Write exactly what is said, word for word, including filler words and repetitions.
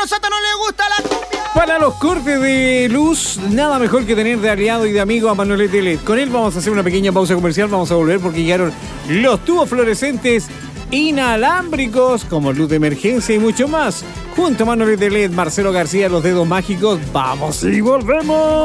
Emiliano Sata no le gusta la cumbia. Para los cortes de luz, nada mejor que tener de aliado y de amigo a Manolete L E D. Con él vamos a hacer una pequeña pausa comercial, vamos a volver porque llegaron los tubos fluorescentes inalámbricos como luz de emergencia y mucho más. Junto a Manolete L E D, Marcelo García, los dedos mágicos, vamos y volvemos.